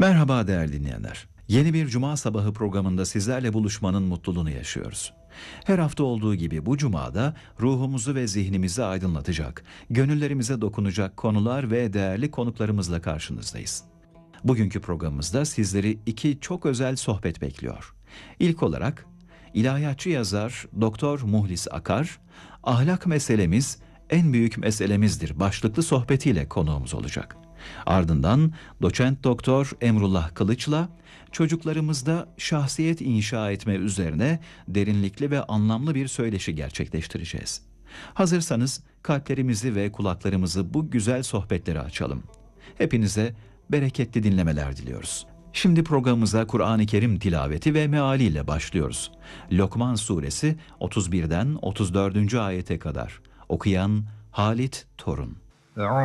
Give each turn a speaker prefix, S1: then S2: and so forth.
S1: Merhaba değerli dinleyenler. Yeni bir Cuma sabahı programında sizlerle buluşmanın mutluluğunu yaşıyoruz. Her hafta olduğu gibi bu Cuma'da ruhumuzu ve zihnimizi aydınlatacak, gönüllerimize dokunacak konular ve değerli konuklarımızla karşınızdayız. Bugünkü programımızda sizleri iki çok özel sohbet bekliyor. İlk olarak ilahiyatçı yazar Doktor Muhlis Akar, ahlak meselemiz en büyük meselemizdir başlıklı sohbetiyle konuğumuz olacak. Ardından doçent doktor Emrullah Kılıç'la çocuklarımızda şahsiyet inşa etme üzerine derinlikli ve anlamlı bir söyleşi gerçekleştireceğiz. Hazırsanız kalplerimizi ve kulaklarımızı bu güzel sohbetlere açalım. Hepinize bereketli dinlemeler diliyoruz. Şimdi programımıza Kur'an-ı Kerim tilaveti ve mealiyle başlıyoruz. Lokman suresi 31'den 34. ayete kadar. Okuyan Halit Torun.